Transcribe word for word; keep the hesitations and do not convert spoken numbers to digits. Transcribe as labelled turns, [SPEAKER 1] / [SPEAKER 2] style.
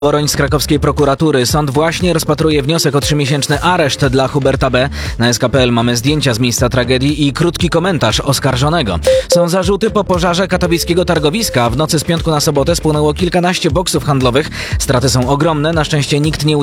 [SPEAKER 1] Woroń z krakowskiej prokuratury. Sąd właśnie rozpatruje wniosek o trzymiesięczny areszt dla Huberta B. Na S K P L mamy zdjęcia z miejsca tragedii i krótki komentarz oskarżonego. Są zarzuty po pożarze katowickiego targowiska. W nocy z piątku na sobotę spłonęło kilkanaście boksów handlowych. Straty są ogromne. Na szczęście nikt nie